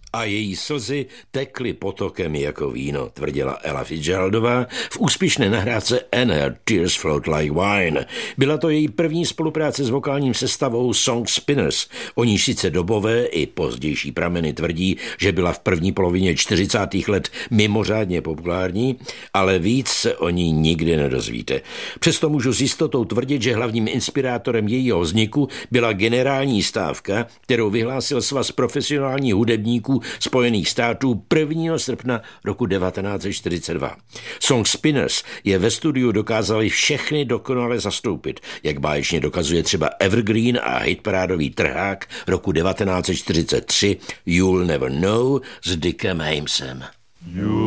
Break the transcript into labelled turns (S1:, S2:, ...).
S1: A její slzy tekly potokem jako víno, tvrdila Ella Fitzgeraldová v úspěšné nahrávce And Her Tears Flowed Like Wine. Byla to její první spolupráce s vokálním sestavou Song Spinners. O níž sice dobové i pozdější prameny tvrdí, že byla v první polovině 40. let mimořádně populární, ale víc se o ní nikdy nedozvíte. Přesto můžu s jistotou tvrdit, že hlavním inspirátorem jejího vzniku byla generální stávka, kterou vyhlásil Svaz profesionálních hudebníků Spojených států 1. srpna roku 1942. Song Spinners je ve studiu dokázali všechny dokonale zastoupit, jak báječně dokazuje třeba Evergreen a hitparádový trhák roku 1943 You'll Never Know s Dickem Hamesem.